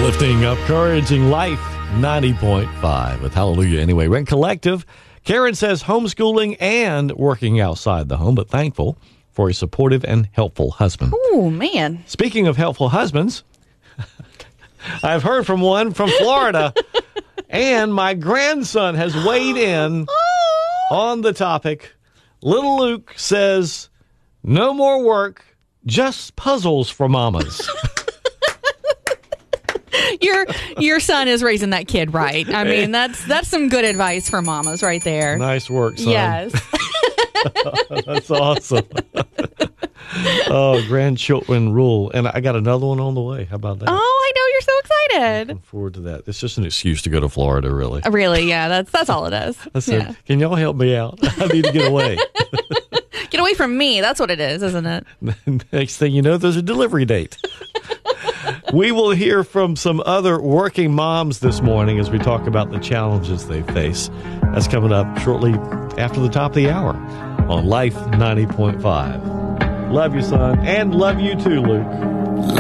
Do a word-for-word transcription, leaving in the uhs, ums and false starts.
Uplifting, encouraging life, ninety point five with Hallelujah Anyway. Rent Collective. Karen says homeschooling and working outside the home, but thankful for a supportive and helpful husband. Oh, man. Speaking of helpful husbands, I've heard from one from Florida, and my grandson has weighed in on the topic. Little Luke says, no more work, just puzzles for mamas. Your your son is raising that kid right. I mean, that's that's some good advice for mamas right there. Nice work, son. Yes. That's awesome. Oh, grandchildren rule. And I got another one on the way. How about that? Oh, I know. You're so excited. Looking forward to that. It's just an excuse to go to Florida, really. Really, yeah. That's that's all it is. I said, Yeah. can y'all help me out? I need to get away. Get away from me. That's what it is, isn't it? Next thing you know, there's a delivery date. We will hear from some other working moms this morning as we talk about the challenges they face. That's coming up shortly after the top of the hour on Life ninety point five. Love you, son, and love you too, Luke.